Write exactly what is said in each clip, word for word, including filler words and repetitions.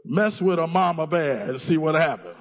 Mess with a mama bear and see what happens.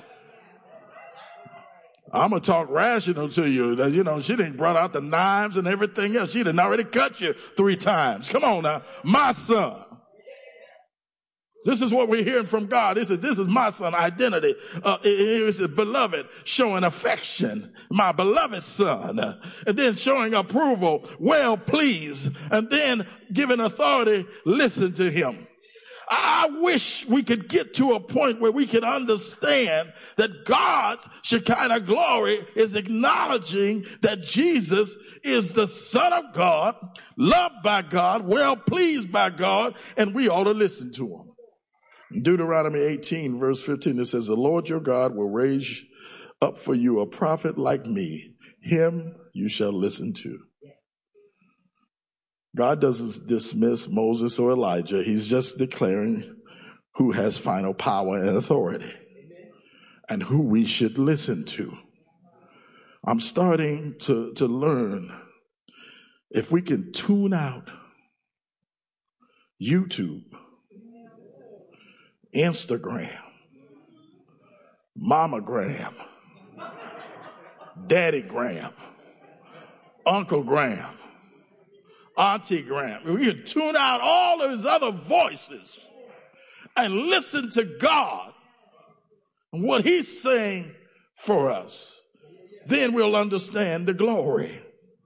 I'm going to talk rational to you. You know, she didn't brought out the knives and everything else. She done already cut you three times. Come on now. My son. This is what we're hearing from God. This is, this is my son, identity. Uh, it is beloved, showing affection. My beloved son. And then showing approval, well pleased. And then giving authority, listen to him. I wish we could get to a point where we could understand that God's Shekinah glory is acknowledging that Jesus is the Son of God, loved by God, well pleased by God, and we ought to listen to him. In Deuteronomy eighteen, verse fifteen, it says, the Lord your God will raise up for you a prophet like me. Him you shall listen to. God doesn't dismiss Moses or Elijah. He's just declaring who has final power and authority and who we should listen to. I'm starting to, to learn if we can tune out YouTube, Instagram, Mamagram, Daddygram, Unclegram, Auntie Grant. We can tune out all of his other voices and listen to God and what he's saying for us. Then we'll understand the glory.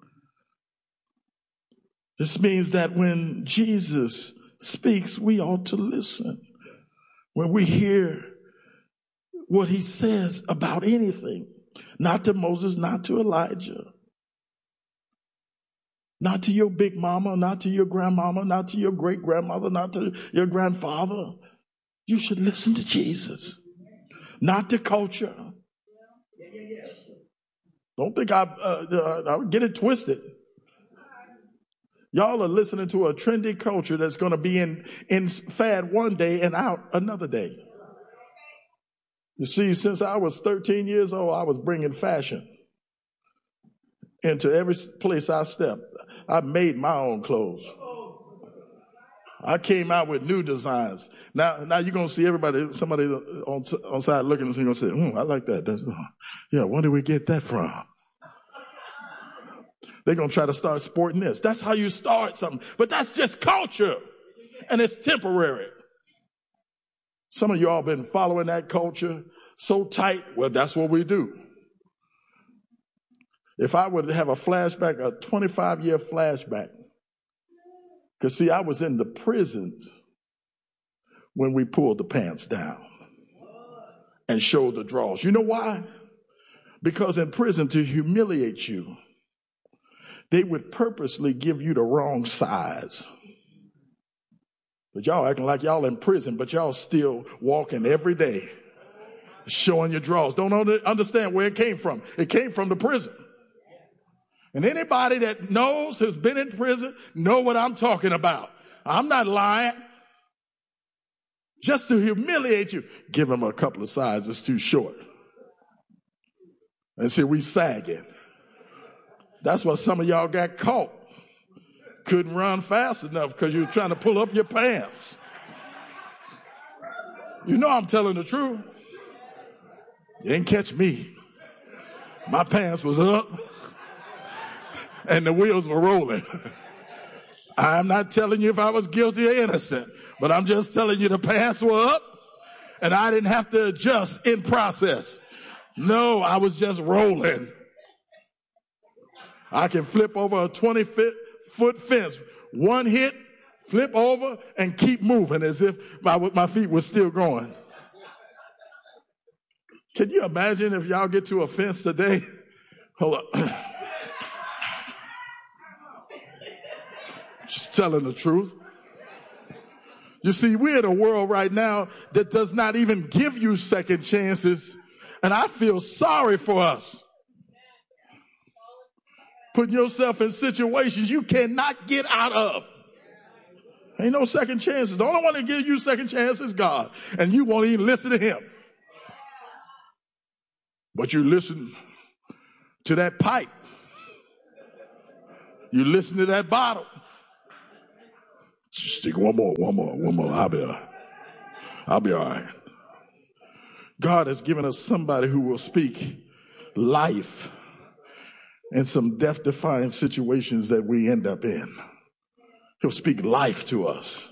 This means that when Jesus speaks, we ought to listen. When we hear what he says about anything, not to Moses, not to Elijah, not to your big mama, not to your grandmama, not to your great grandmother, not to your grandfather. You should listen to Jesus, not to culture. Don't think I uh, uh, get it twisted. Y'all are listening to a trendy culture that's going to be in, in fad one day and out another day. You see, since I was thirteen years old, I was bringing fashion into every place I stepped. I made my own clothes. I came out with new designs. Now, now you're going to see everybody, somebody on on side looking and you're going to say, hmm, I like that. That's, yeah, where did we get that from? They're going to try to start sporting this. That's how you start something. But that's just culture. And it's temporary. Some of y'all been following that culture so tight. Well, that's what we do. If I were to have a flashback, a twenty-five year flashback, because see, I was in the prisons when we pulled the pants down and showed the draws. You know why? Because in prison, to humiliate you, they would purposely give you the wrong size. But y'all acting like y'all in prison, but y'all still walking every day, showing your draws. Don't understand where it came from. It came from the prison. And anybody that knows, who's been in prison, know what I'm talking about. I'm not lying. Just to humiliate you. Give them a couple of sizes too short. And see, we sagging. That's why some of y'all got caught. Couldn't run fast enough because you were trying to pull up your pants. You know I'm telling the truth. You didn't catch me. My pants was up. And the wheels were rolling. I'm not telling you if I was guilty or innocent, but I'm just telling you the pants were up and I didn't have to adjust in process. No, I was just rolling. I can flip over a twenty foot fence. One hit, flip over, and keep moving as if my, my feet were still going. Can you imagine if y'all get to a fence today? Hold up. Just telling the truth. You see, we're in a world right now that does not even give you second chances. And I feel sorry for us. Putting yourself in situations you cannot get out of. Ain't no second chances. The only one that gives you second chance is God. And you won't even listen to him. But you listen to that pipe. You listen to that bottle. Stick one more, one more, one more. I'll be, I'll be all right. God has given us somebody who will speak life in some death-defying situations that we end up in. He'll speak life to us.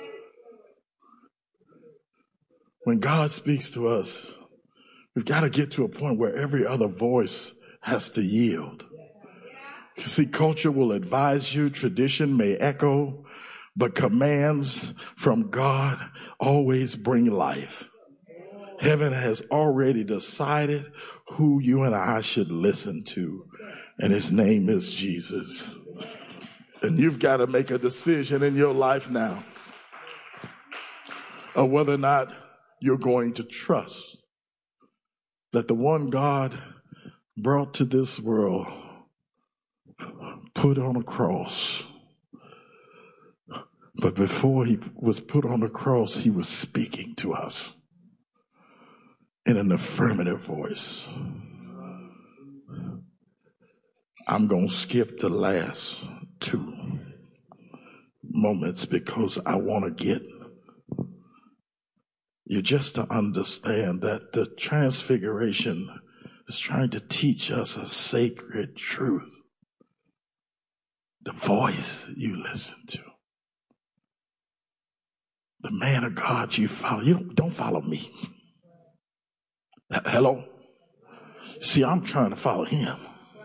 When God speaks to us, we've got to get to a point where every other voice has to yield. You see, culture will advise you, tradition may echo, but commands from God always bring life. Heaven has already decided who you and I should listen to, and his name is Jesus. And you've got to make a decision in your life now of whether or not you're going to trust that the one God brought to this world, put on a cross. But before he was put on the cross, he was speaking to us in an affirmative voice. I'm going to skip the last two moments because I want to get you just to understand that the Transfiguration is trying to teach us a sacred truth. The voice you listen to. The man of God you follow. You don't, don't follow me. Hello? See, I'm trying to follow him.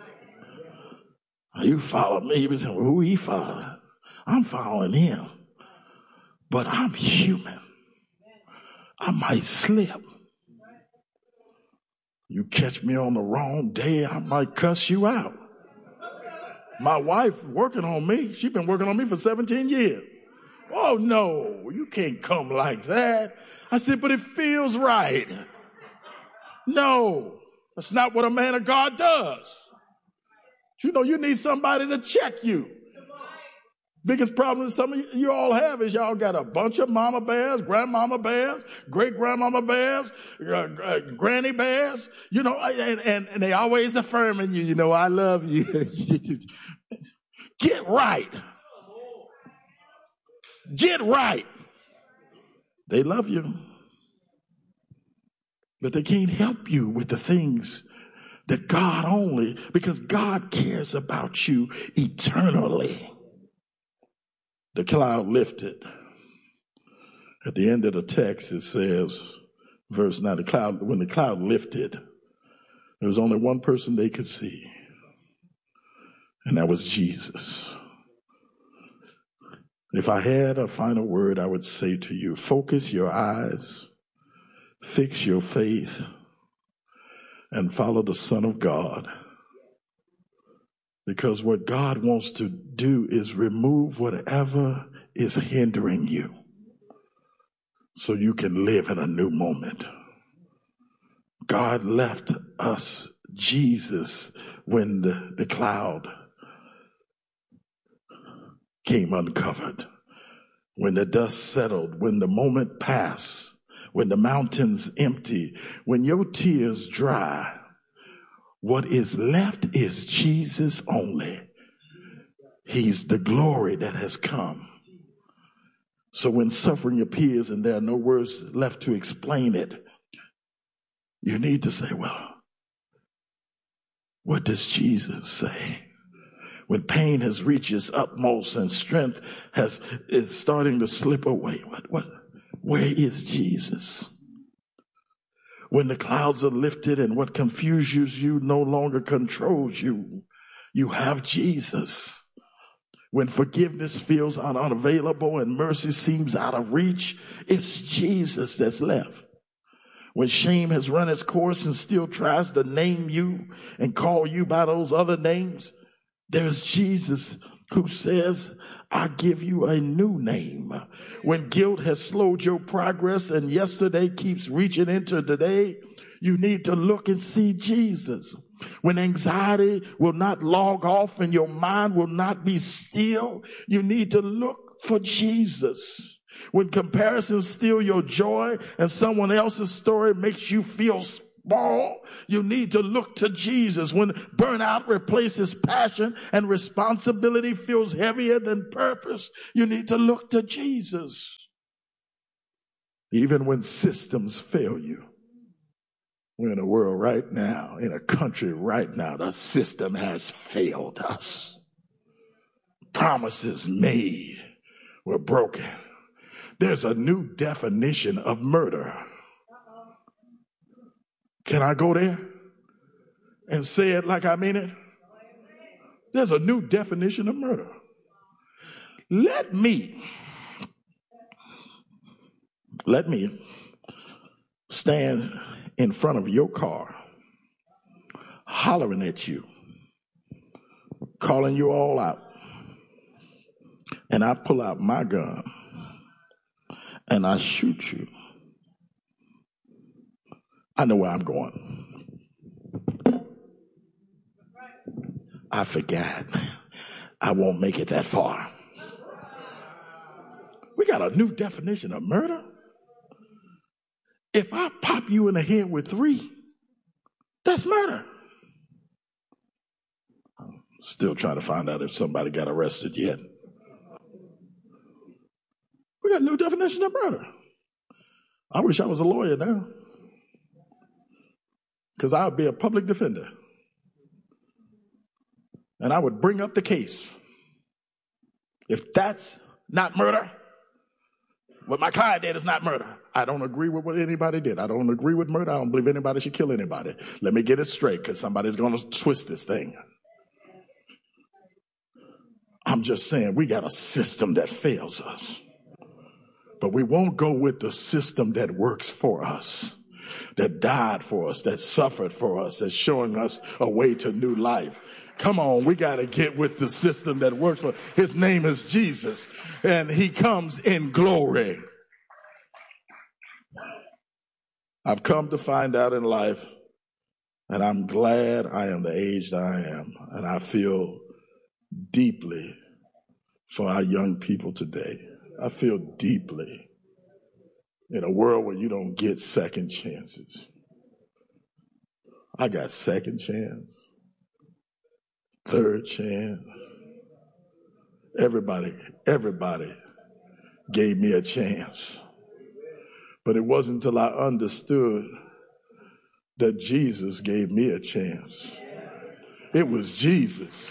You follow me. You say, well, who he follow? I'm following him. But I'm human. I might slip. You catch me on the wrong day, I might cuss you out. My wife working on me. She's been working on me for seventeen years. Oh, no, you can't come like that. I said, but it feels right. No, that's not what a man of God does. You know, you need somebody to check you. Biggest problem that some of you all have is y'all got a bunch of mama bears, grandmama bears, great-grandmama bears, uh, uh, granny bears, you know, and, and, and they always affirming you, you know, I love you. Get right. Get right. They love you, but they can't help you with the things that God only, because God cares about you eternally. The cloud lifted. At the end of the text, it says, verse nine, the cloud, when the cloud lifted, there was only one person they could see, and that was Jesus. If I had a final word, I would say to you, focus your eyes, fix your faith, and follow the Son of God. Because what God wants to do is remove whatever is hindering you so you can live in a new moment. God left us Jesus when the, the cloud came uncovered, when the dust settled, when the moment passed, when the mountains empty, when your tears dry. What is left is Jesus only. He's the glory that has come. So when suffering appears and there are no words left to explain it, you need to say, well, what does Jesus say? When pain has reached its utmost and strength has is starting to slip away, what, what, where is Jesus? When the clouds are lifted and what confuses you no longer controls you, you have Jesus. When forgiveness feels un- unavailable and mercy seems out of reach, it's Jesus that's left. When shame has run its course and still tries to name you and call you by those other names, there's Jesus who says, I give you a new name. When guilt has slowed your progress and yesterday keeps reaching into today, you need to look and see Jesus. When anxiety will not log off and your mind will not be still, you need to look for Jesus. When comparisons steal your joy and someone else's story makes you feel small, you need to look to Jesus. When burnout replaces passion and responsibility feels heavier than purpose, you need to look to Jesus. Even when systems fail you. We're in a world right now, in a country right now, the system has failed us. Promises made were broken. There's a new definition of murder. Can I go there and say it like I mean it? There's a new definition of murder. Let me, let me stand in front of your car, hollering at you, calling you all out, and I pull out my gun and I shoot you. I know where I'm going. I forgot. I won't make it that far. We got a new definition of murder. If I pop you in the head with three, that's murder. I'm still trying to find out if somebody got arrested yet. We got a new definition of murder. I wish I was a lawyer now, because I would be a public defender. And I would bring up the case. If that's not murder, what my client did is not murder. I don't agree with what anybody did. I don't agree with murder. I don't believe anybody should kill anybody. Let me get it straight, because somebody's going to twist this thing. I'm just saying we got a system that fails us. But we won't go with the system that works for us, that died for us, that suffered for us, that's showing us a way to new life. Come on, we got to get with the system that works for us. His name is Jesus, and he comes in glory. I've come to find out in life, and I'm glad I am the age that I am, and I feel deeply for our young people today. I feel deeply in a world where you don't get second chances. I got second chance, third chance. Everybody, everybody gave me a chance. But it wasn't until I understood that Jesus gave me a chance. It was Jesus.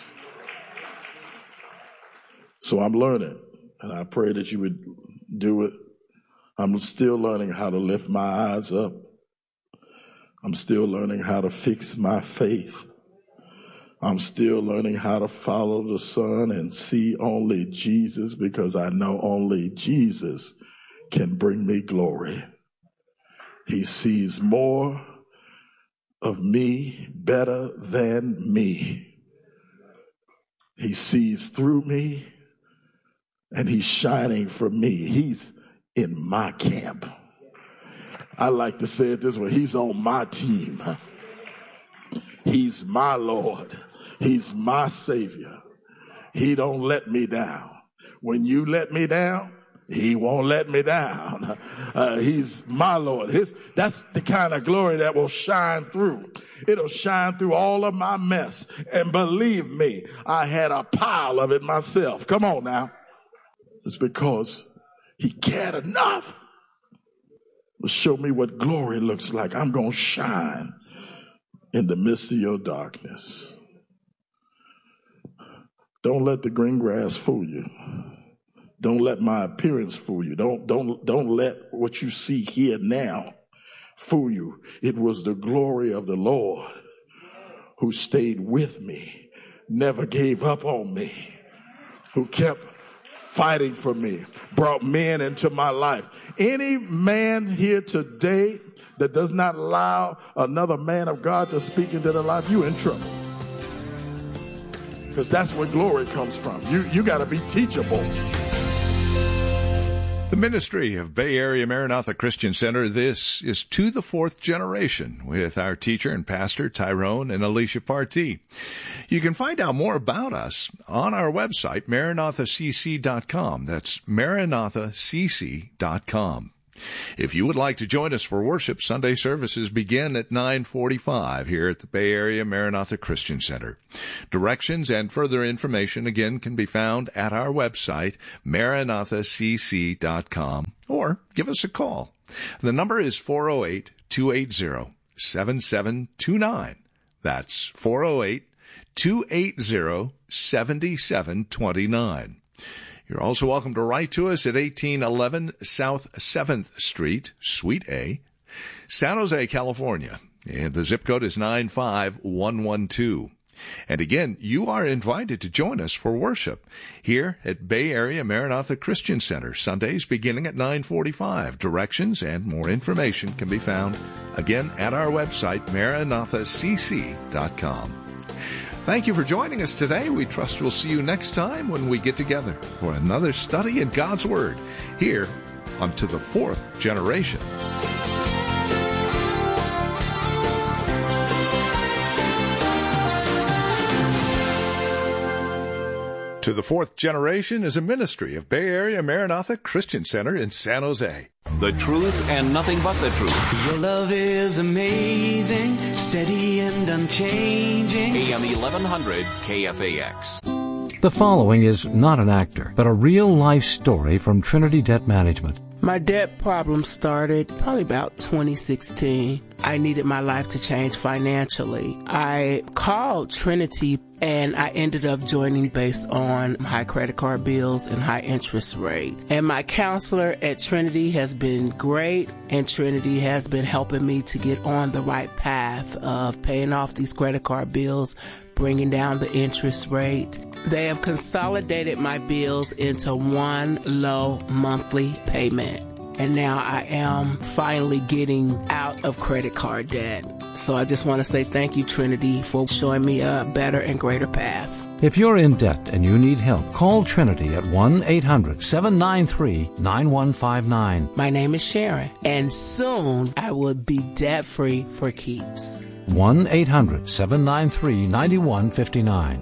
So I'm learning. And I pray that you would do it. I'm still learning how to lift my eyes up. I'm still learning how to fix my faith. I'm still learning how to follow the Son and see only Jesus, because I know only Jesus can bring me glory. He sees more of me better than me. He sees through me. And he's shining for me. He's in my camp. I like to say it this way. He's on my team. He's my Lord. He's my Savior. He don't let me down. When you let me down, he won't let me down. Uh, he's my Lord. His, that's the kind of glory that will shine through. It'll shine through all of my mess. And believe me, I had a pile of it myself. Come on now. It's because he cared enough to show me what glory looks like. I'm going to shine in the midst of your darkness. Don't let the green grass fool you. Don't let my appearance fool you. Don't, don't, don't let what you see here now fool you. It was the glory of the Lord who stayed with me, never gave up on me, who kept fighting for me, brought men into my life. Any man here today that does not allow another man of God to speak into their life, you're in trouble. Because that's where glory comes from. You, you got to be teachable. The ministry of Bay Area Maranatha Christian Center, this is To the Fourth Generation with our teacher and pastor Tyrone and Alicia Partee. You can find out more about us on our website, maranatha c c dot com. That's maranatha c c dot com. If you would like to join us for worship, Sunday services begin at nine forty-five here at the Bay Area Maranatha Christian Center. Directions and further information, again, can be found at our website, maranatha c c dot com, or give us a call. The number is four oh eight, two eight zero, seven seven two nine. That's four oh eight, two eight zero, seven seven two nine. You're also welcome to write to us at eighteen eleven South seventh Street, Suite A, San Jose, California. And the zip code is nine five one one two. And again, you are invited to join us for worship here at Bay Area Maranatha Christian Center, Sundays beginning at nine forty-five. Directions and more information can be found, again, at our website, maranatha c c dot com. Thank you for joining us today. We trust we'll see you next time when we get together for another study in God's Word here on To the Fourth Generation. To the Fourth Generation is a ministry of Bay Area Maranatha Christian Center in San Jose. The truth and nothing but the truth. Your love is amazing, steady and unchanging. A M eleven hundred K F A X. The following is not an actor, but a real-life story from Trinity Debt Management. My debt problem started probably about twenty sixteen. I needed my life to change financially. I called Trinity and I ended up joining based on high credit card bills and high interest rate. And my counselor at Trinity has been great, and Trinity has been helping me to get on the right path of paying off these credit card bills, bringing down the interest rate. They have consolidated my bills into one low monthly payment. And now I am finally getting out of credit card debt. So I just want to say thank you, Trinity, for showing me a better and greater path. If you're in debt and you need help, call Trinity at one eight hundred seven nine three nine one five nine. My name is Sharon, and soon I will be debt-free for keeps. one eight hundred seven nine three nine one five nine.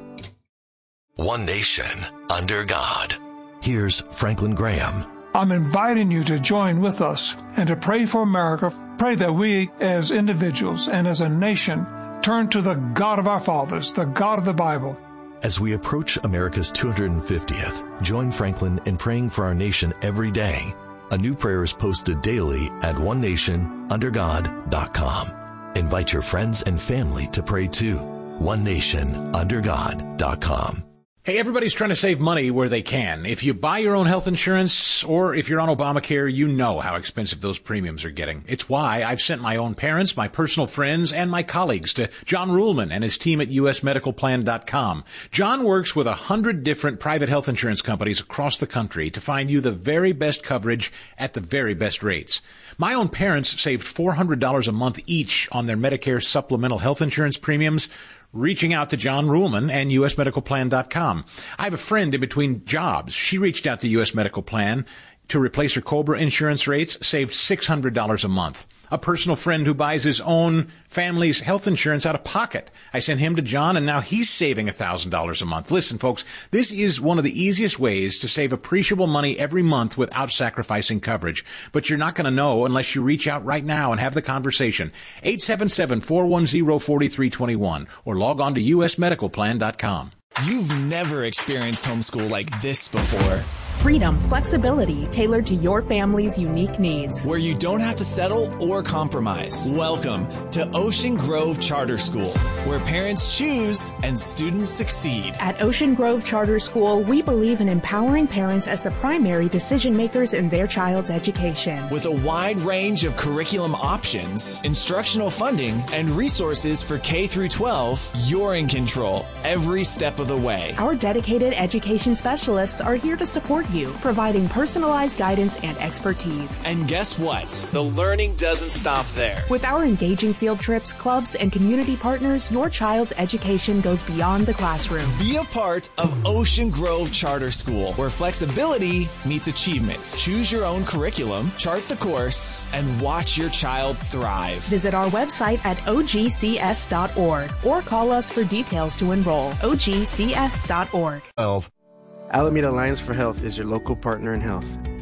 One nation, under God. Here's Franklin Graham. I'm inviting you to join with us and to pray for America. Pray that we as individuals and as a nation turn to the God of our fathers, the God of the Bible. As we approach America's two hundred fiftieth, join Franklin in praying for our nation every day. A new prayer is posted daily at one nation under god dot com. Invite your friends and family to pray too. one nation under god dot com. Hey, everybody's trying to save money where they can. If you buy your own health insurance, or if you're on Obamacare, you know how expensive those premiums are getting. It's why I've sent my own parents, my personal friends, and my colleagues to John Ruhlman and his team at U S medical plan dot com. John works with a hundred different private health insurance companies across the country to find you the very best coverage at the very best rates. My own parents saved four hundred dollars a month each on their Medicare supplemental health insurance premiums, reaching out to John Ruhlman and U S medical plan dot com. I have a friend in between jobs. She reached out to U S Medical Plan to replace her COBRA insurance rates, saved six hundred dollars a month. A personal friend who buys his own family's health insurance out of pocket. I sent him to John, and now he's saving one thousand dollars a month. Listen, folks, this is one of the easiest ways to save appreciable money every month without sacrificing coverage. But you're not going to know unless you reach out right now and have the conversation. eight seven seven, four one zero, four three two one or log on to U S medical plan dot com. You've never experienced homeschool like this before. Freedom, flexibility tailored to your family's unique needs. Where you don't have to settle or compromise. Welcome to Ocean Grove Charter School, where parents choose and students succeed. At Ocean Grove Charter School, we believe in empowering parents as the primary decision makers in their child's education. With a wide range of curriculum options, instructional funding, and resources for K through twelve, you're in control every step of the way. Our dedicated education specialists are here to support you, providing personalized guidance and expertise. And guess what? The learning doesn't stop there. With our engaging field trips, clubs, and community partners, your child's education goes beyond the classroom. Be a part of Ocean Grove Charter School, where flexibility meets achievement. Choose your own curriculum, chart the course, and watch your child thrive. Visit our website at o g c s dot org or call us for details to enroll. o g c s dot org. Alameda Alliance for Health is your local partner in health.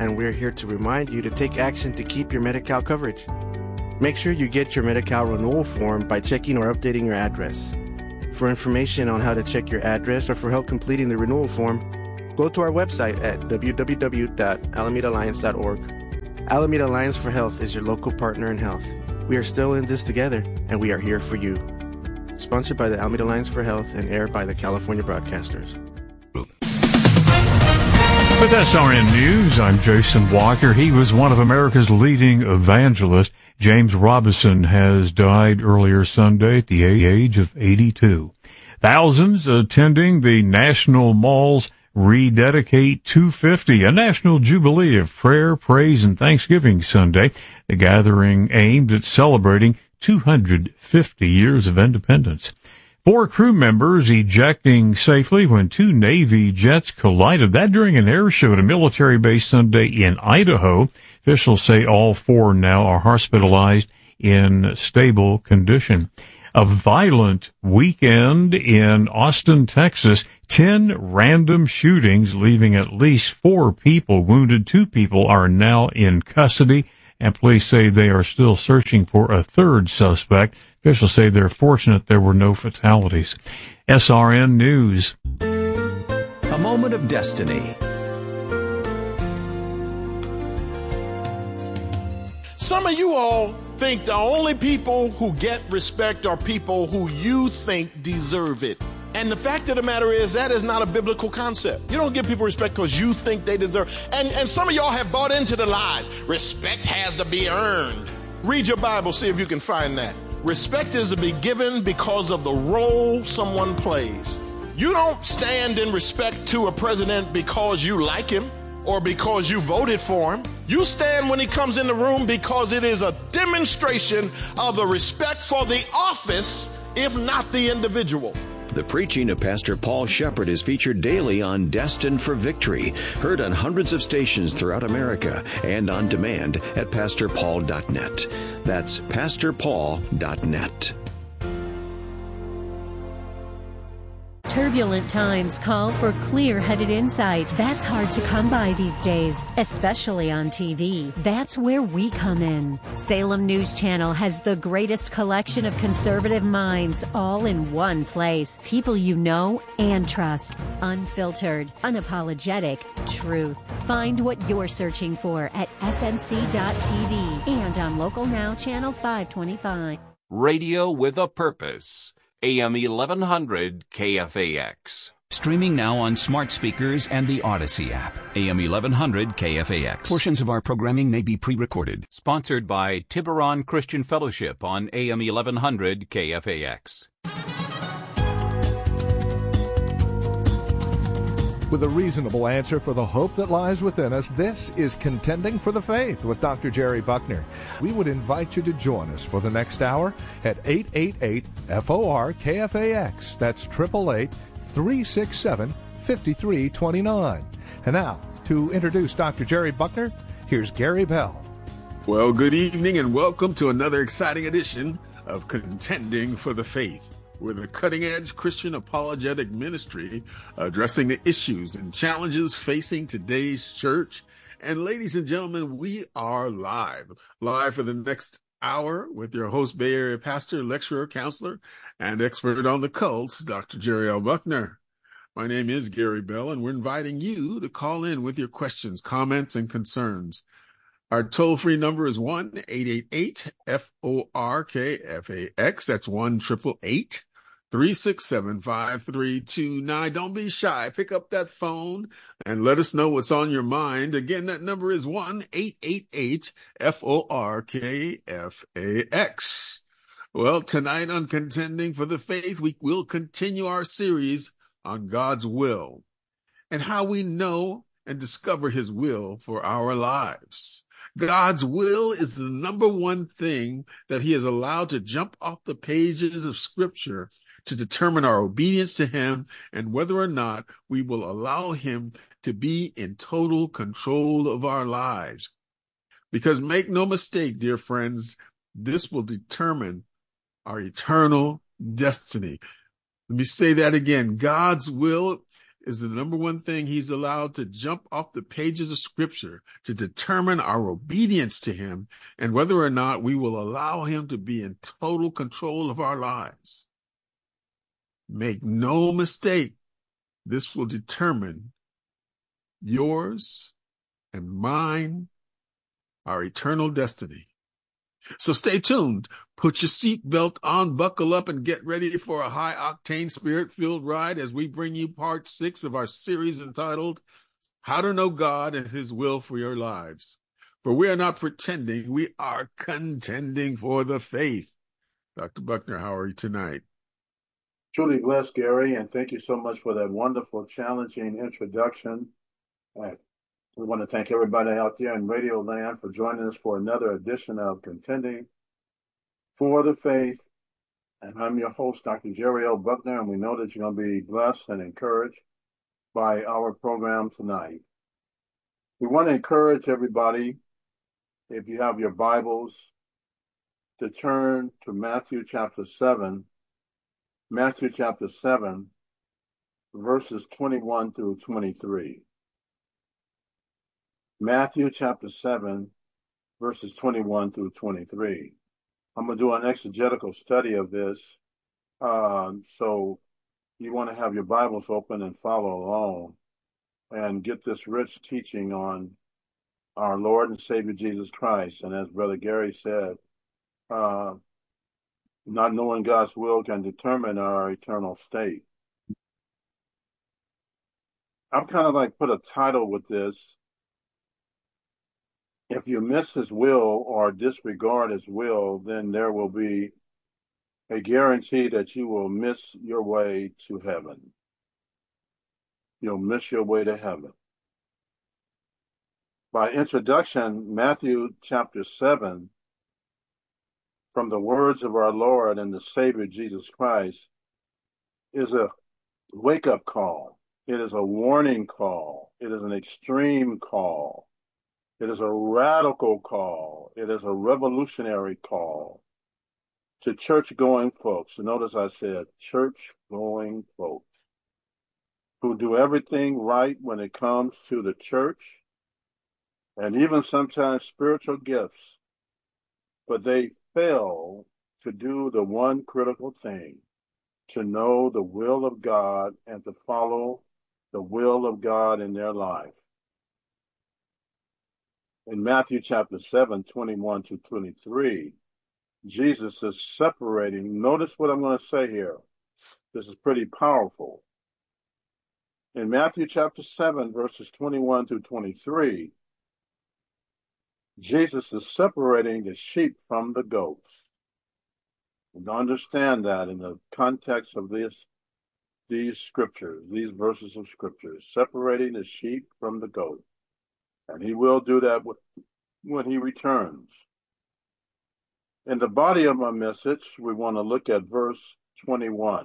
and we're here to remind you to take action to keep your Medi-Cal coverage. Make sure you get your Medi-Cal renewal form by checking or updating your address. For information on how to check your address or for help completing the renewal form, go to our website at w w w dot alameda alliance dot org. Alameda Alliance for Health is your local partner in health. We are still in this together, and we are here for you. Sponsored by the Alameda Alliance for Health and aired by the California Broadcasters. With S R N News, I'm Jason Walker. He was one of America's leading evangelists. James Robison has died earlier Sunday at the age of eighty-two. Thousands attending the National Mall's Rededicate two fifty, a national jubilee of prayer, praise, and thanksgiving Sunday. The gathering aimed at celebrating two hundred fifty years of independence. Four crew members ejecting safely when two Navy jets collided. That during an air show at a military base Sunday in Idaho. Officials say all four now are hospitalized in stable condition. A violent weekend in Austin, Texas. Ten random shootings, leaving at least four people wounded. Two people are now in custody, and police say they are still searching for a third suspect. Officials say they're fortunate there were no fatalities. S R N News. A moment of destiny. Some of you all think the only people who get respect are people who you think deserve it. And the fact of the matter is that is not a biblical concept. You don't give people respect because you think they deserve. And, and some of y'all have bought into the lies. Respect has to be earned. Read your Bible, see if you can find that. Respect is to be given because of the role someone plays. You don't stand in respect to a president because you like him or because you voted for him. You stand when he comes in the room because it is a demonstration of the respect for the office, if not the individual. The preaching of Pastor Paul Shepard is featured daily on Destined for Victory, heard on hundreds of stations throughout America and on demand at pastor paul dot net. That's pastor paul dot net. Turbulent times call for clear-headed insight. That's hard to come by these days, especially on T V. That's where we come in. Salem News Channel has the greatest collection of conservative minds all in one place. People you know and trust. Unfiltered, unapologetic truth. Find what you're searching for at S N C dot T V and on Local Now Channel five twenty-five. Radio with a purpose. A M eleven hundred K F A X. Streaming now on smart speakers and the Odyssey app. A M eleven hundred K F A X. Portions of our programming may be pre-recorded. Sponsored by Tiburon Christian Fellowship on A M eleven hundred K F A X. With a reasonable answer for the hope that lies within us, this is Contending for the Faith with Doctor Jerry Buckner. We would invite you to join us for the next hour at eight eight eight F O R K F A X. That's eight eight eight, three six seven, five three two nine. And now, to introduce Doctor Jerry Buckner, here's Gary Bell. Well, good evening and welcome to another exciting edition of Contending for the Faith. We're the cutting-edge Christian apologetic ministry addressing the issues and challenges facing today's church. And ladies and gentlemen, we are live, live for the next hour with your host, Bay Area pastor, lecturer, counselor, and expert on the cults, Doctor Jerry L. Buckner. My name is Gary Bell, and we're inviting you to call in with your questions, comments, and concerns. Our toll-free number is one eight eight eight F O R K F A X. That's one eight eight eight, three six seven, five three two nine. Don't be shy. Pick up that phone and let us know what's on your mind. Again, that number is one eight eight eight F O R K F A X. Well, tonight on Contending for the Faith, we will continue our series on God's will and how we know and discover his will for our lives. God's will is the number one thing that he has allowed to jump off the pages of Scripture to determine our obedience to him and whether or not we will allow him to be in total control of our lives. Because make no mistake, dear friends, this will determine our eternal destiny. Let me say that again. God's will is the number one thing he's allowed to jump off the pages of Scripture to determine our obedience to him and whether or not we will allow him to be in total control of our lives. Make no mistake, this will determine yours and mine, our eternal destiny. So stay tuned. Put your seatbelt on, buckle up, and get ready for a high-octane, spirit-filled ride as we bring you part six of our series entitled, How to Know God and His Will for Your Lives. For we are not pretending, we are contending for the faith. Doctor Buckner, how are you tonight? Truly blessed, Gary, and thank you so much for that wonderful, challenging introduction. I want to thank everybody out there in Radio Land for joining us for another edition of Contending for the Faith. And I'm your host, Doctor Jerry L. Buckner, and we know that you're going to be blessed and encouraged by our program tonight. We want to encourage everybody, if you have your Bibles, to turn to Matthew chapter seven, Matthew chapter seven, verses twenty-one through twenty-three. Matthew chapter seven, verses twenty-one through twenty-three. I'm going to do an exegetical study of this. Uh, so you want to have your Bibles open and follow along and get this rich teaching on our Lord and Savior Jesus Christ. And as Brother Gary said, uh, not knowing God's will can determine our eternal state. I've kind of like put a title with this. If you miss his will or disregard his will, then there will be a guarantee that you will miss your way to heaven. You'll miss your way to heaven. By introduction, Matthew chapter seven, from the words of our Lord and the Savior Jesus Christ, is a wake-up call. It is a warning call. It is an extreme call. It is a radical call. It is a revolutionary call to church-going folks. Notice I said church-going folks who do everything right when it comes to the church and even sometimes spiritual gifts, but they fail to do the one critical thing, to know the will of God and to follow the will of God in their life. In Matthew chapter seven, twenty-one to twenty-three, Jesus is separating. Notice what I'm going to say here. This is pretty powerful. In Matthew chapter seven, verses twenty-one to twenty-three, Jesus is separating the sheep from the goats. And understand that in the context of this, these scriptures, these verses of scriptures, separating the sheep from the goats. And he will do that when he returns. In the body of my message, we want to look at verse twenty-one,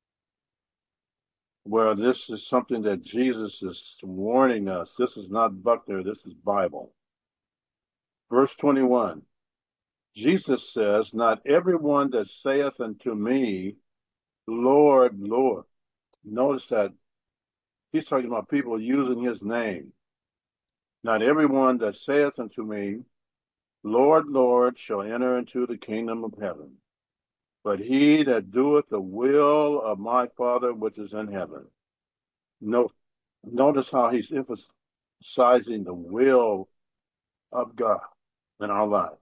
where this is something that Jesus is warning us. This is not Buckner, this is Bible. Verse twenty-one, Jesus says, not everyone that saith unto me, Lord, Lord. Notice that he's talking about people using his name. Not everyone that saith unto me, Lord, Lord, shall enter into the kingdom of heaven, but he that doeth the will of my Father which is in heaven. Note, notice how he's emphasizing the will of God in our life.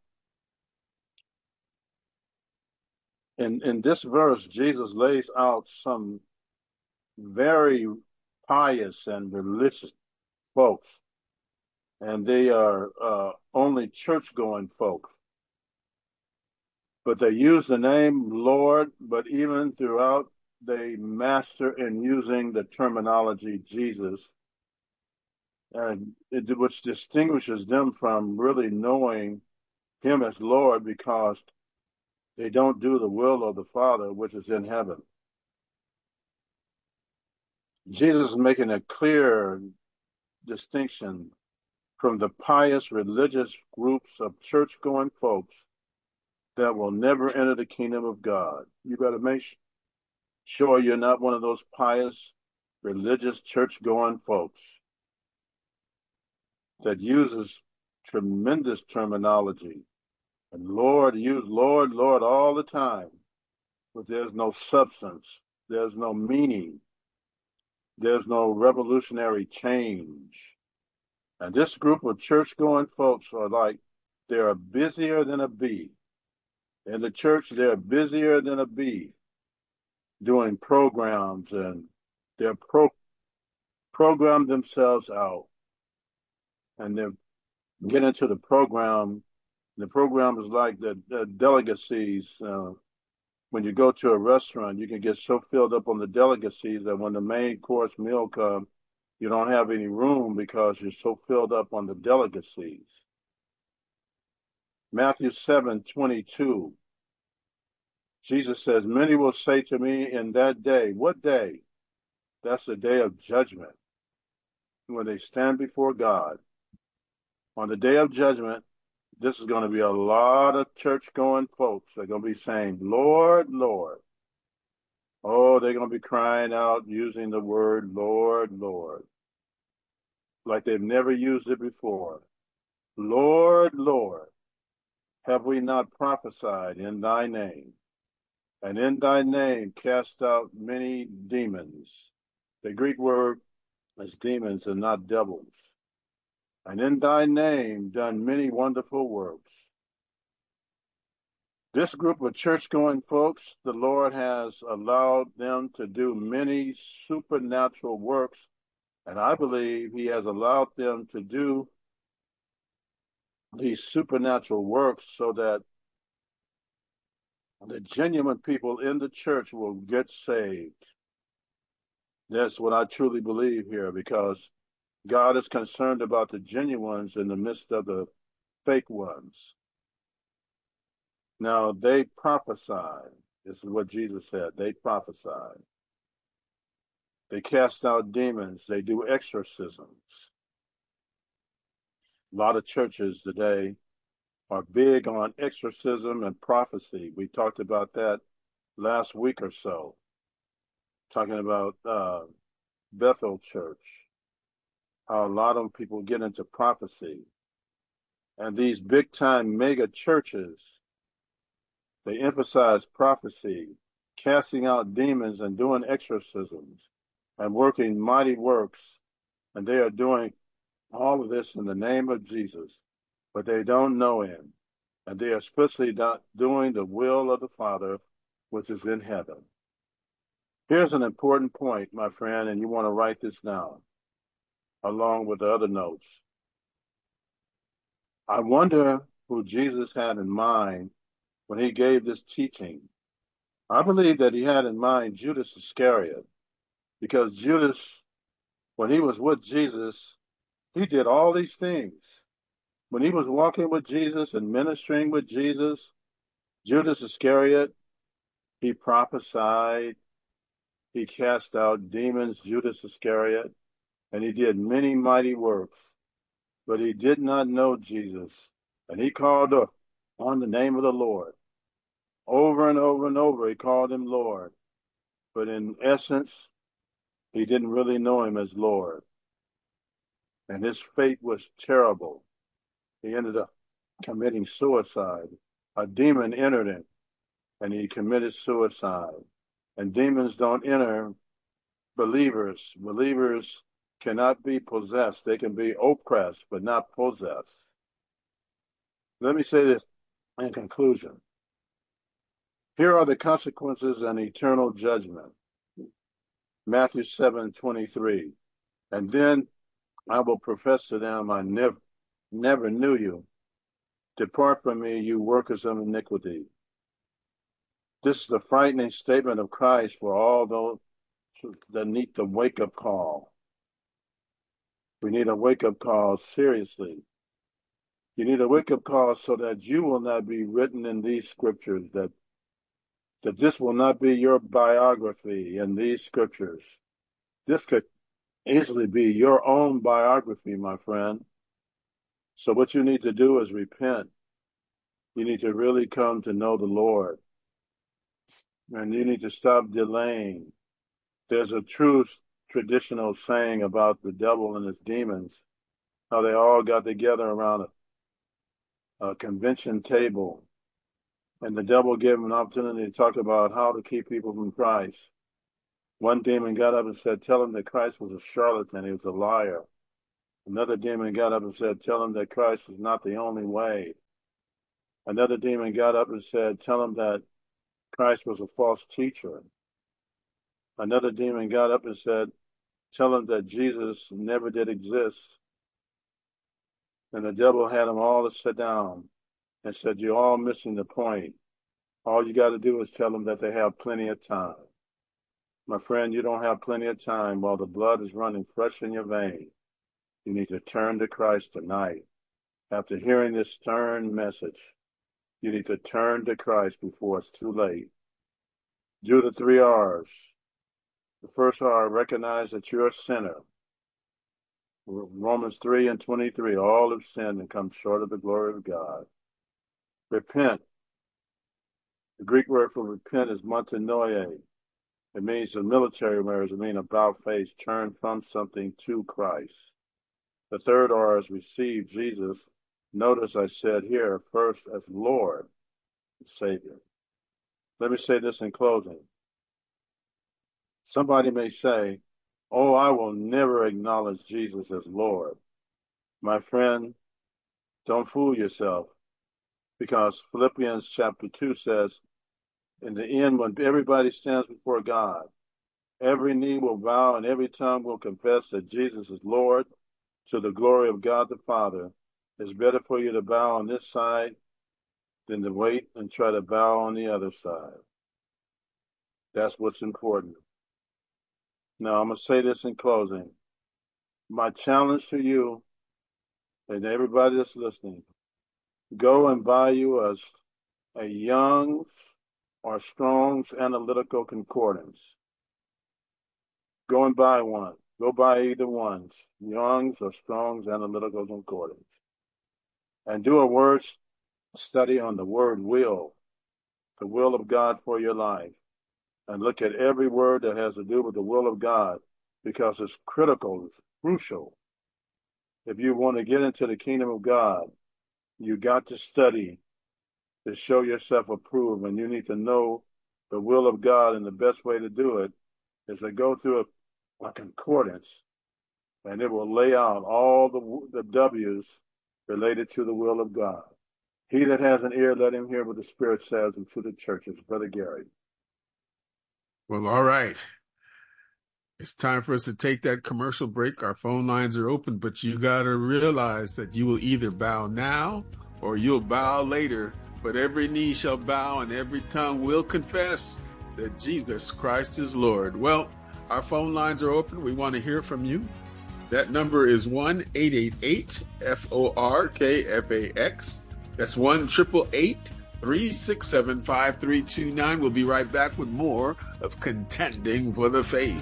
In, in this verse, Jesus lays out some very pious and religious folks, and they are uh, only church-going folk. But they use the name Lord, but even throughout, they master in using the terminology Jesus, and it, which distinguishes them from really knowing him as Lord, because they don't do the will of the Father, which is in heaven. Jesus is making a clear distinction from the pious religious groups of church-going folks that will never enter the kingdom of God. You got to make sure you're not one of those pious religious church-going folks that uses tremendous terminology. And Lord, use Lord, Lord all the time. But there's no substance. There's no meaning. There's no revolutionary change. And this group of church-going folks are like, they're busier than a bee. In the church, they're busier than a bee doing programs, and they're pro program themselves out. And they get into the program. The program is like the, the delicacies. Uh, when you go to a restaurant, you can get so filled up on the delicacies that when the main course meal comes, you don't have any room because you're so filled up on the delicacies. Matthew seven twenty-two. Jesus says, many will say to me in that day, what day? That's the day of judgment, when they stand before God. On the day of judgment, this is going to be a lot of church-going folks that are going to be saying, Lord, Lord. Oh, they're going to be crying out using the word Lord, Lord, like they've never used it before. Lord, Lord, have we not prophesied in thy name? And in thy name cast out many demons. The Greek word is demons and not devils. And in thy name done many wonderful works. This group of church-going folks, the Lord has allowed them to do many supernatural works, and I believe he has allowed them to do these supernatural works so that the genuine people in the church will get saved. That's what I truly believe here, because God is concerned about the genuines in the midst of the fake ones. Now, they prophesy. This is what Jesus said. They prophesy. They cast out demons. They do exorcisms. A lot of churches today are big on exorcism and prophecy. We talked about that last week or so, talking about uh, Bethel Church, how a lot of people get into prophecy. And these big-time mega churches, they emphasize prophecy, casting out demons and doing exorcisms and working mighty works. And they are doing all of this in the name of Jesus, but they don't know him. And they are especially not doing the will of the Father, which is in heaven. Here's an important point, my friend, and you want to write this down along with the other notes. I wonder who Jesus had in mind when he gave this teaching. I believe that he had in mind Judas Iscariot, because Judas, when he was with Jesus, he did all these things. When he was walking with Jesus and ministering with Jesus, Judas Iscariot, he prophesied, he cast out demons, Judas Iscariot, and he did many mighty works. But he did not know Jesus, and he called on the name of the Lord. Over and over and over, he called him Lord. But in essence, he didn't really know him as Lord. And his fate was terrible. He ended up committing suicide. A demon entered him, and he committed suicide. And demons don't enter believers. Believers cannot be possessed. They can be oppressed, but not possessed. Let me say this in conclusion. Here are the consequences and eternal judgment. Matthew seven twenty-three. And then I will profess to them, I never, never knew you. Depart from me, you workers of iniquity. This is the frightening statement of Christ for all those that need the wake-up call. We need a wake-up call seriously. You need a wake-up call so that you will not be written in these scriptures, that that this will not be your biography in these scriptures. This could easily be your own biography, my friend. So what you need to do is repent. You need to really come to know the Lord. And you need to stop delaying. There's a true traditional saying about the devil and his demons, how they all got together around a, a convention table, and the devil gave them an opportunity to talk about how to keep people from Christ. One demon got up and said, tell him that Christ was a charlatan, he was a liar. Another demon got up and said, tell him that Christ is not the only way. Another demon got up and said, tell him that Christ was a false teacher. Another demon got up and said, tell him that Jesus never did exist. And the devil had them all to sit down and said, you're all missing the point. All you got to do is tell them that they have plenty of time. My friend, you don't have plenty of time while the blood is running fresh in your veins. You need to turn to Christ tonight. After hearing this stern message, you need to turn to Christ before it's too late. Do the three R's. The first R, recognize that you're a sinner. Romans three and twenty-three, all have sinned and come short of the glory of God. Repent. The Greek word for repent is metanoia. It means in military words, it means about face, turn from something to Christ. The third R is receive Jesus. Notice I said here first as Lord and Savior. Let me say this in closing. Somebody may say, oh, I will never acknowledge Jesus as Lord. My friend, don't fool yourself, because Philippians chapter two says, in the end, when everybody stands before God, every knee will bow and every tongue will confess that Jesus is Lord to the glory of God the Father. It's better for you to bow on this side than to wait and try to bow on the other side. That's what's important. Now, I'm going to say this in closing. My challenge to you and everybody that's listening, go and buy you a, a Young's or Strong's Analytical Concordance. Go and buy one. Go buy either one, Young's or Strong's Analytical Concordance. And do a word study on the word will, the will of God for your life. And look at every word that has to do with the will of God, because it's critical, it's crucial. If you want to get into the kingdom of God, you got to study to show yourself approved, and you need to know the will of God, and the best way to do it is to go through a, a concordance, and it will lay out all the, the W's related to the will of God. He that has an ear, let him hear what the Spirit says unto the churches. Brother Gary. Well, all right. It's time for us to take that commercial break. Our phone lines are open, but you got to realize that you will either bow now or you'll bow later. But every knee shall bow and every tongue will confess that Jesus Christ is Lord. Well, our phone lines are open. We want to hear from you. That number is one eight eight eight F O R K F A X. That's one eight eight eight three six seven five three two nine. We'll be right back with more of Contending for the Faith.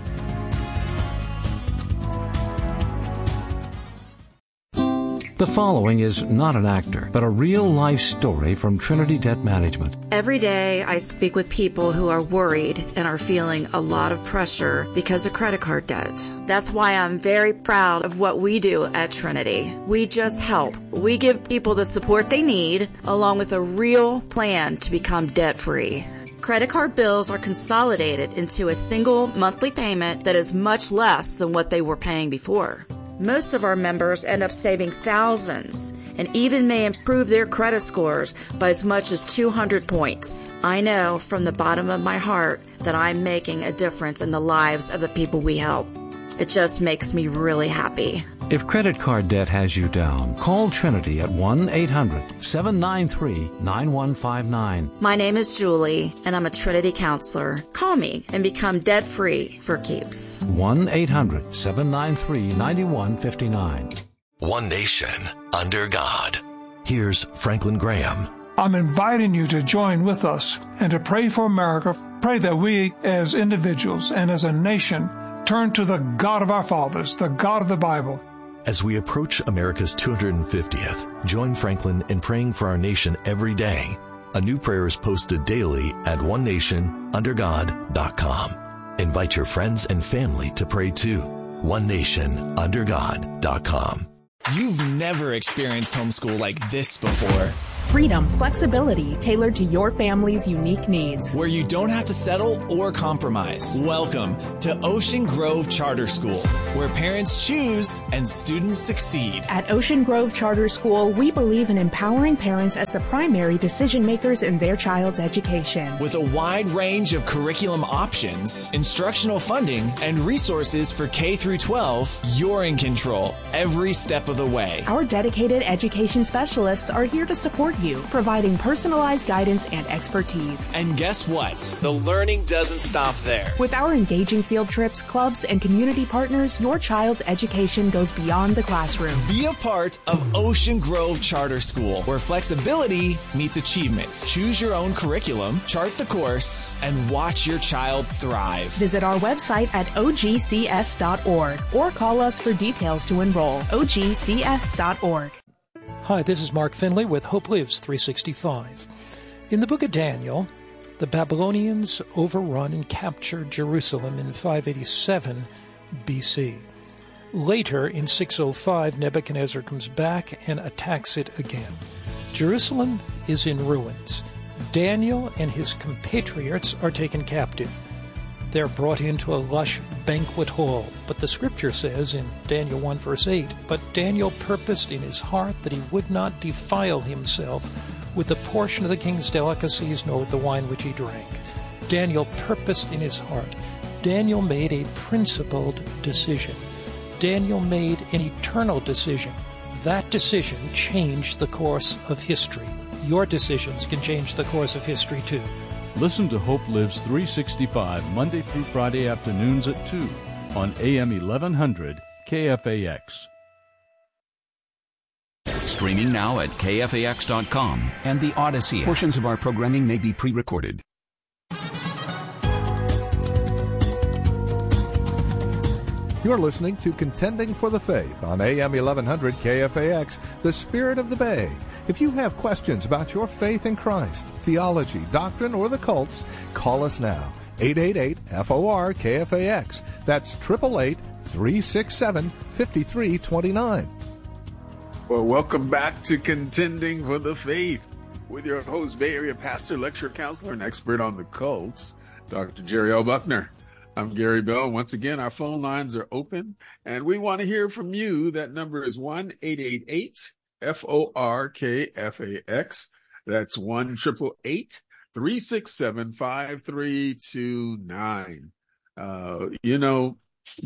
The following is not an actor, but a real-life story from Trinity Debt Management. Every day I speak with people who are worried and are feeling a lot of pressure because of credit card debt. That's why I'm very proud of what we do at Trinity. We just help. We give people the support they need, along with a real plan to become debt-free. Credit card bills are consolidated into a single monthly payment that is much less than what they were paying before. Most of our members end up saving thousands and even may improve their credit scores by as much as two hundred points. I know from the bottom of my heart that I'm making a difference in the lives of the people we help. It just makes me really happy. If credit card debt has you down, call Trinity at one eight hundred seven nine three nine one five nine. My name is Julie, and I'm a Trinity counselor. Call me and become debt-free for keeps. one eight hundred seven nine three nine one five nine. One nation under God. Here's Franklin Graham. I'm inviting you to join with us and to pray for America. Pray that we as individuals and as a nation turn to the God of our fathers, the God of the Bible. As we approach America's two hundred fiftieth, join Franklin in praying for our nation every day. A new prayer is posted daily at one nation under god dot com. Invite your friends and family to pray too. one nation under god dot com. You've never experienced homeschool like this before. Freedom, flexibility, tailored to your family's unique needs. Where you don't have to settle or compromise. Welcome to Ocean Grove Charter School, where parents choose and students succeed. At Ocean Grove Charter School, we believe in empowering parents as the primary decision makers in their child's education. With a wide range of curriculum options, instructional funding, and resources for K through twelve, you're in control every step of the way. Our dedicated education specialists are here to support you, providing personalized guidance and expertise. And guess what? The learning doesn't stop there. With our engaging field trips, clubs, and community partners, your child's education goes beyond the classroom. Be a part of Ocean Grove Charter School, where flexibility meets achievement. Choose your own curriculum, chart the course, and watch your child thrive. Visit our website at O G C S dot org or call us for details to enroll. O G C S dot org. Hi, this is Mark Finley with Hope Lives three sixty-five. In the book of Daniel, the Babylonians overrun and capture Jerusalem in five eighty-seven B C. Later, in six oh five, Nebuchadnezzar comes back and attacks it again. Jerusalem is in ruins. Daniel and his compatriots are taken captive. They're brought into a lush banquet hall. But the scripture says in Daniel one verse eight, "But Daniel purposed in his heart that he would not defile himself with the portion of the king's delicacies, nor with the wine which he drank." Daniel purposed in his heart. Daniel made a principled decision. Daniel made an eternal decision. That decision changed the course of history. Your decisions can change the course of history too. Listen to Hope Lives three sixty-five Monday through Friday afternoons at two on A M eleven hundred K F A X. Streaming now at K F A X dot com and the Odyssey app. Portions of our programming may be pre-recorded. You're listening to Contending for the Faith on A M eleven hundred K F A X, the Spirit of the Bay. If you have questions about your faith in Christ, theology, doctrine, or the cults, call us now. eight eight eight F O R K F A X. That's eight eight eight, three six seven, five three two nine. Well, welcome back to Contending for the Faith with your host, Bay Area pastor, lecturer, counselor, and expert on the cults, Doctor Jerry L. Buckner. I'm Gary Bell. Once again, our phone lines are open, and we want to hear from you. That number is one eight eight eight F O R K F A X. That's one eight eight eight, three six seven, five three two nine. Uh, you know,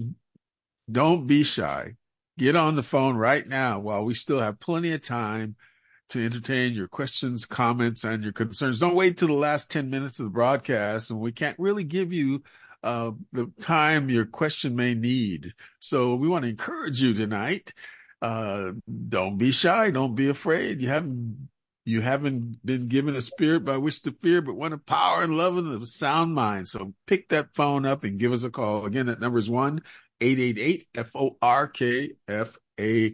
don't be shy. Get on the phone right now while we still have plenty of time to entertain your questions, comments, and your concerns. Don't wait till the last ten minutes of the broadcast, and we can't really give you uh, the time your question may need. So we want to encourage you tonight. Uh, don't be shy. Don't be afraid. You haven't, you haven't been given a spirit by which to fear, but one of power and love and a sound mind. So pick that phone up and give us a call. Again, that number is one eight eight eight F O R K F A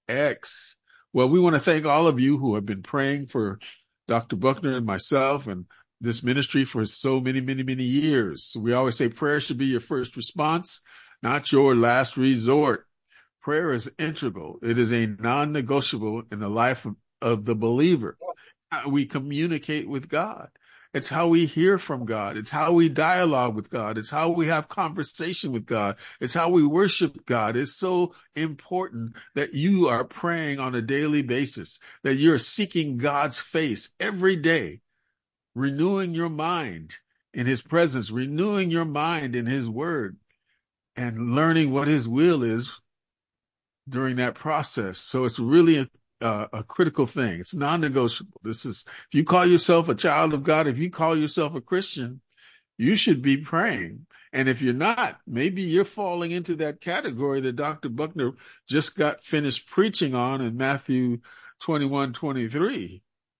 X. Well, we want to thank all of you who have been praying for Doctor Buckner and myself and this ministry for so many, many, many years. We always say prayer should be your first response, not your last resort. Prayer is integral. It is a non-negotiable in the life of, of the believer. We communicate with God. It's how we hear from God. It's how we dialogue with God. It's how we have conversation with God. It's how we worship God. It's so important that you are praying on a daily basis, that you're seeking God's face every day, renewing your mind in his presence, renewing your mind in his word, and learning what his will is during that process. So it's really a Uh, a critical thing. It's non-negotiable. This is, if you call yourself a child of God, if you call yourself a Christian, you should be praying. And if you're not, maybe you're falling into that category that Doctor Buckner just got finished preaching on in Matthew twenty-one twenty-three.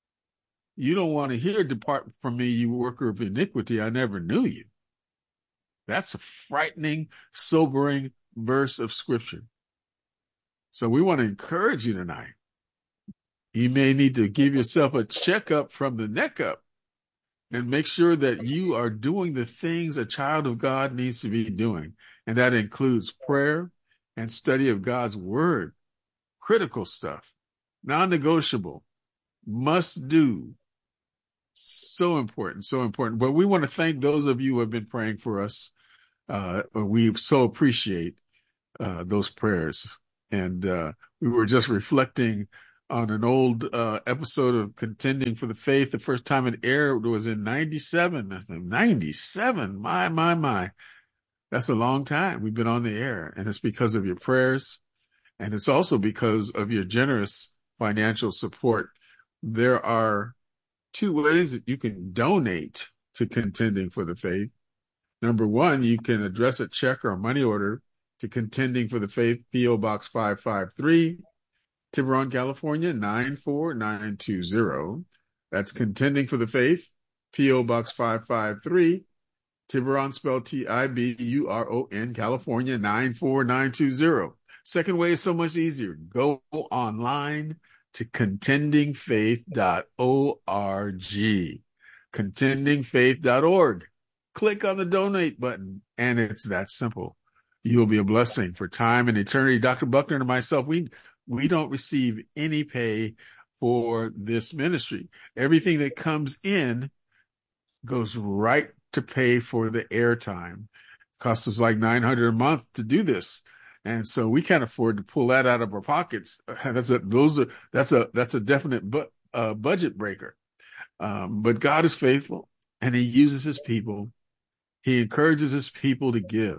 You don't want to hear, "Depart from me, you worker of iniquity. I never knew you." That's a frightening, sobering verse of scripture. So we want to encourage you tonight. You may need to give yourself a checkup from the neck up and make sure that you are doing the things a child of God needs to be doing. And that includes prayer and study of God's word, critical stuff, non-negotiable, must do. So important, so important. But we want to thank those of you who have been praying for us. Uh, we so appreciate uh, those prayers. And uh, we were just reflecting on an old uh, episode of Contending for the Faith. The first time it aired was in ninety-seven. ninety-seven, my, my, my. That's a long time we've been on the air. And it's because of your prayers. And it's also because of your generous financial support. There are two ways that you can donate to Contending for the Faith. Number one, you can address a check or a money order to Contending for the Faith, P O Box five five three, Tiburon, California, nine four nine two zero. That's Contending for the Faith, P O Box five five three, Tiburon, spelled T I B U R O N, California, nine four nine two zero. Second way is so much easier. Go online to contending faith dot org, contending faith dot org. Click on the donate button, and it's that simple. You will be a blessing for time and eternity. Doctor Buckner and myself, we we don't receive any pay for this ministry. Everything that comes in goes right to pay for the airtime. It costs us like nine hundred dollars a month to do this. And so we can't afford to pull that out of our pockets. That's a, those are, that's a, that's a definite bu- uh, budget breaker. Um, but God is faithful, and he uses his people. He encourages his people to give.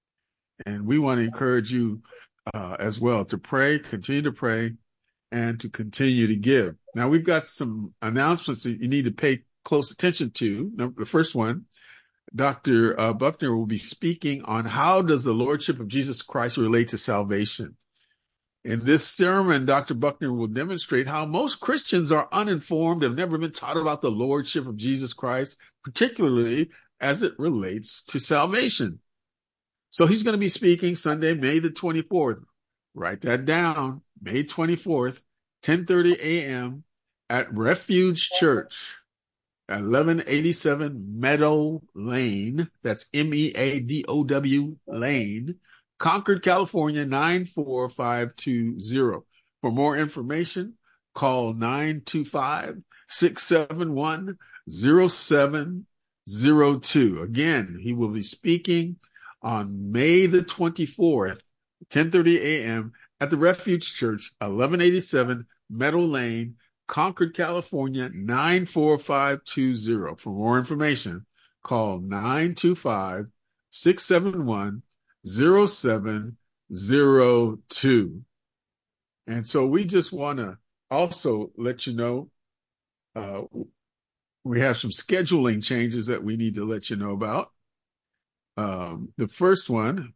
And we want to encourage you uh, as well to pray, continue to pray, and to continue to give. Now, we've got some announcements that you need to pay close attention to. Number, the first one, Doctor Uh, Buckner will be speaking on how does the Lordship of Jesus Christ relate to salvation. In this sermon, Doctor Buckner will demonstrate how most Christians are uninformed, have never been taught about the Lordship of Jesus Christ, particularly as it relates to salvation. So he's going to be speaking Sunday, May the twenty-fourth. Write that down, May twenty-fourth, ten thirty a.m. at Refuge Church, eleven eighty-seven Meadow Lane. That's M E A D O W Lane, Concord, California, nine four five two zero. For more information, call nine two five, six seven one, zero seven zero two. Again, he will be speaking on May the twenty-fourth, ten thirty a.m. at the Refuge Church, eleven eighty-seven Meadow Lane, Concord, California, nine four five two zero. For more information, call nine two five, six seven one, zero seven zero two. And so we just want to also let you know, uh, we have some scheduling changes that we need to let you know about. Um, the first one,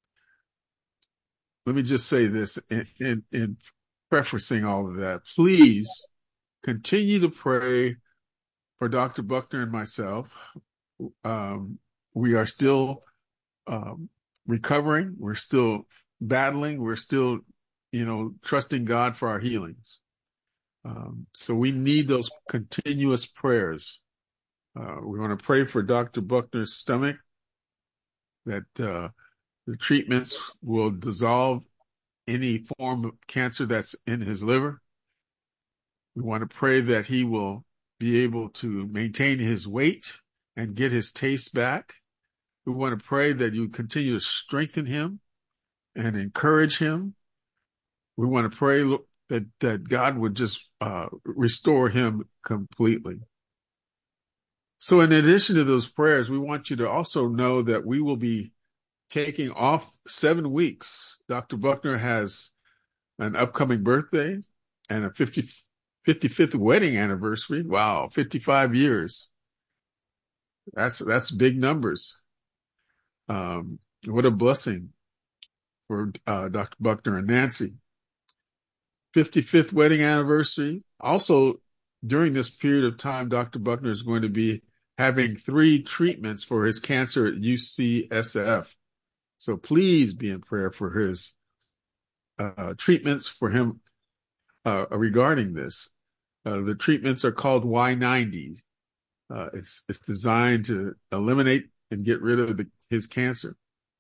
let me just say this in, in, in prefacing all of that. Please continue to pray for Doctor Buckner and myself. Um, we are still um, recovering. We're still battling. We're still, you know, trusting God for our healings. Um, so we need those continuous prayers. Uh, we want to pray for Doctor Buckner's stomach, that uh, the treatments will dissolve any form of cancer that's in his liver. We want to pray that he will be able to maintain his weight and get his taste back. We want to pray that you continue to strengthen him and encourage him. We want to pray that, that God would just uh, restore him completely. So in addition to those prayers, we want you to also know that we will be taking off seven weeks. Doctor Buckner has an upcoming birthday and a fifty, fifty-fifth wedding anniversary. Wow, fifty-five years. That's that's big numbers. Um, what a blessing for uh, Doctor Buckner and Nancy. fifty-fifth wedding anniversary. Also, during this period of time, Doctor Buckner is going to be having three treatments for his cancer at U C S F. So please be in prayer for his uh, treatments for him uh, regarding this. Uh, the treatments are called Y ninety. Uh, it's it's designed to eliminate and get rid of the, his cancer.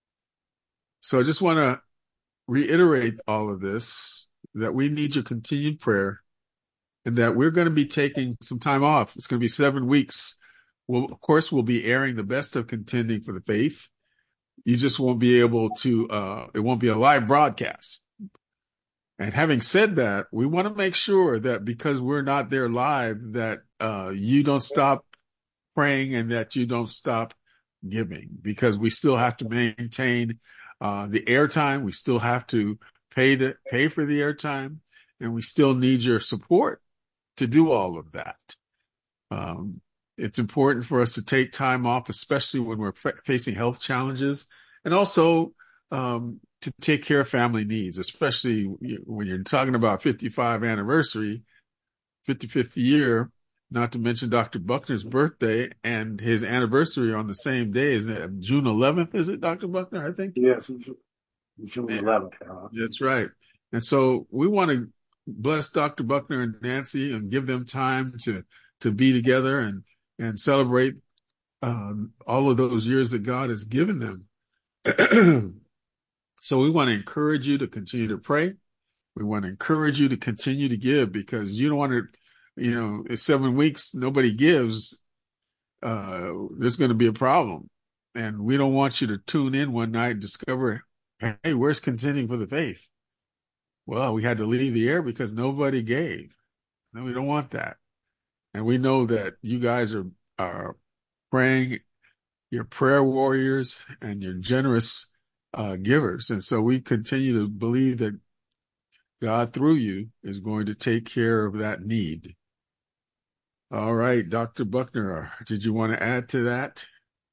So I just want to reiterate all of this, that we need your continued prayer, and that we're going to be taking some time off. It's going to be seven weeks. We'll, of course, we'll be airing the best of Contending for the Faith. You just won't be able to, uh, it won't be a live broadcast. And having said that, we want to make sure that because we're not there live, that uh, you don't stop praying and that you don't stop giving, because we still have to maintain uh, the airtime. We still have to pay the pay for the airtime, and we still need your support to do all of that. Um, it's important for us to take time off, especially when we're f- facing health challenges, and also um, to take care of family needs, especially when you're talking about fifty-five anniversary, fifty-fifth year, not to mention Doctor Buckner's birthday and his anniversary on the same day. Is it June eleventh? Is it, Doctor Buckner? I think. Yes, June eleventh. Uh, That's right. And so we want to bless Doctor Buckner and Nancy and give them time to, to be together and, and celebrate um, all of those years that God has given them. So we want to encourage you to continue to pray. We want to encourage you to continue to give, because you don't want to, you know, in seven weeks, nobody gives. Uh, there's going to be a problem. And we don't want you to tune in one night and discover, hey, where's Contending for the Faith? Well, we had to leave the air because nobody gave. No, we don't want that. And we know that you guys are, are praying, you're prayer warriors, and you're generous uh, givers. And so we continue to believe that God, through you, is going to take care of that need. All right, Doctor Buckner, did you want to add to that?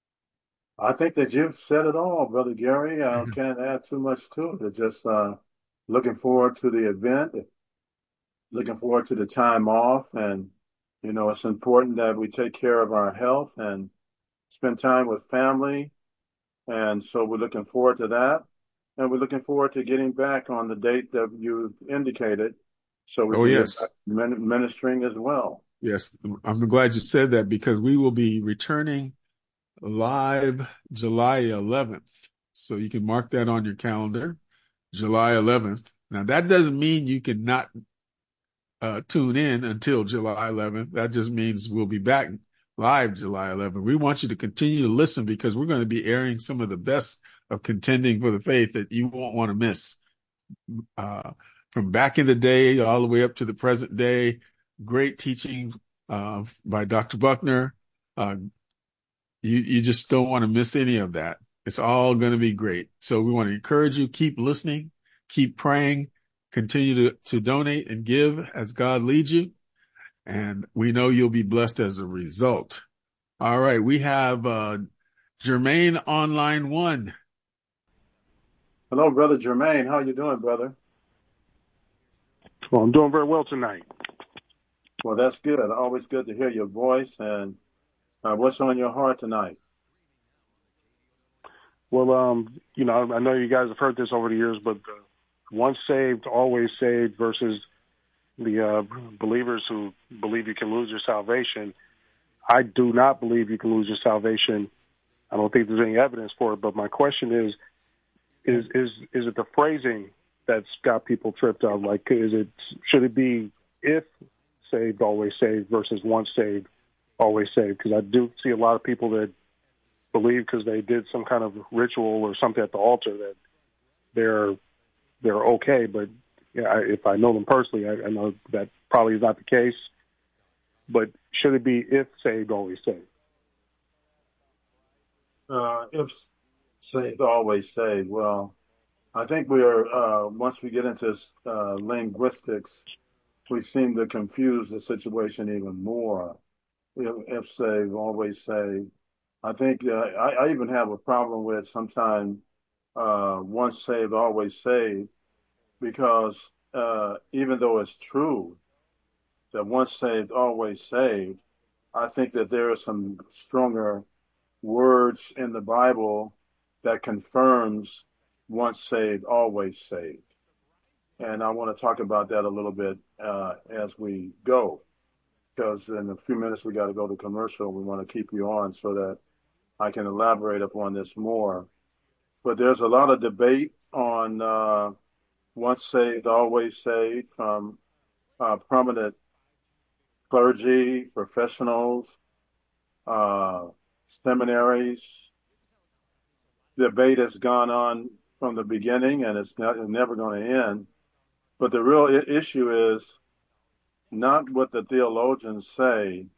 I think that you've said it all, Brother Gary. I can't add too much to it. It's just uh, looking forward to the event, looking forward to the time off. And, you know, it's important that we take care of our health and spend time with family. And so we're looking forward to that. And we're looking forward to getting back on the date that you indicated, so we oh, can yes. get back ministering as well. Yes, I'm glad you said that, because we will be returning live July eleventh. So you can mark that on your calendar, July eleventh. Now, that doesn't mean you can not uh, tune in until July eleventh. That just means we'll be back live July eleventh. We want you to continue to listen, because we're going to be airing some of the best of Contending for the Faith that you won't want to miss. Uh, from back in the day all the way up to the present day, great teaching uh, by Doctor Buckner. Uh, you, you just don't want to miss any of that. It's all going to be great. So we want to encourage you, keep listening, keep praying, continue to, to donate and give as God leads you. And we know you'll be blessed as a result. All right. We have uh, Jermaine on line one. Hello, Brother Jermaine. How you doing, brother? Well, I'm doing very well tonight. Well, that's good. Always good to hear your voice. And uh, what's on your heart tonight? Well, um, you know, I know you guys have heard this over the years, but uh, once saved, always saved versus the uh, believers who believe you can lose your salvation. I do not believe you can lose your salvation. I don't think there's any evidence for it. But my question is, is is is it the phrasing that's got people tripped up? Like, is it should it be if saved, always saved versus once saved, always saved? Because I do see a lot of people that believe because they did some kind of ritual or something at the altar that they're they're okay. But yeah, I, if I know them personally, I, I know that probably is not the case. But should it be if saved, always saved? Uh, if saved, always saved. Well, I think we are, uh, once we get into uh, linguistics, we seem to confuse the situation even more. If, if saved, always saved. I think uh, I, I even have a problem with sometimes uh, once saved, always saved, because uh, even though it's true that once saved, always saved, I think that there are some stronger words in the Bible that confirms once saved, always saved. And I want to talk about that a little bit uh, as we go. because in a few minutes we got to go to commercial. We want to keep you on so that I can elaborate upon this more. But there's a lot of debate on uh, once saved, always saved from uh, prominent clergy, professionals, uh, seminaries. The debate has gone on from the beginning, and it's not, never going to end. But the real I- issue is not what the theologians say,